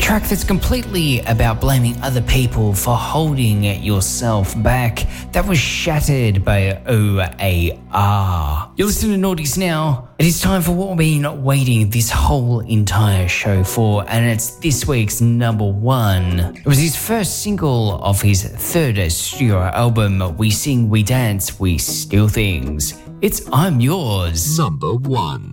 track that's completely about blaming other people for holding yourself back. That was Shattered by OAR. You're listening to Naughties Now. It is time for what we've been waiting this whole entire show for, and it's this week's number one. It was his first single of his third studio album, We Sing, We Dance, We Steal Things. It's I'm Yours. Number one.